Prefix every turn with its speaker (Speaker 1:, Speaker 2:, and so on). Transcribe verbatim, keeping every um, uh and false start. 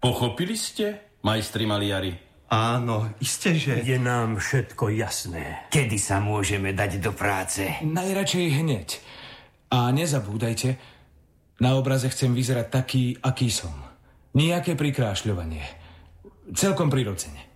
Speaker 1: Pochopili ste, majstri maliari?
Speaker 2: Áno, isté, že...
Speaker 3: Je nám všetko jasné.
Speaker 4: Kedy sa môžeme dať do práce?
Speaker 5: Najradšej hneď. A nezabúdajte, na obraze chcem vyzerať taký, aký som. Nijaké prikrášľovanie. Celkom prirodzene.